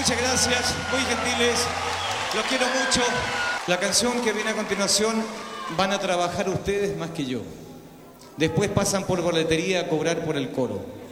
Muchas gracias, muy gentiles. Los quiero mucho. La canción que viene a continuación van a trabajar ustedes más que yo. Después pasan por boletería a cobrar por el coro.